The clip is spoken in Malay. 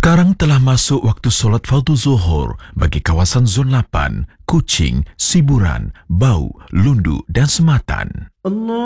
Sekarang telah masuk waktu solat fardu zuhur bagi kawasan Zon 8, Kuching, Siburan, Bau, Lundu dan Sematan.